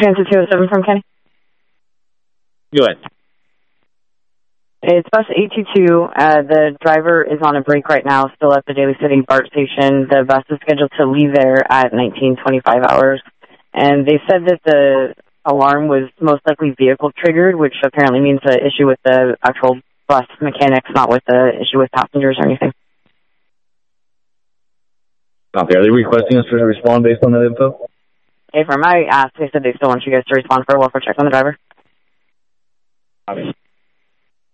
Transit 207 from Kenny. Go ahead. It's bus 822. The driver is on a break right now, still at the Daly City BART station. The bus is scheduled to leave there at 19:25 hours. And they said that the alarm was most likely vehicle triggered, which apparently means an issue with the actual bus mechanics, not with the issue with passengers or anything. Okay, are they requesting us to respond based on that info? Hey, from I asked, they said they still want you guys to respond for a welfare check on the driver.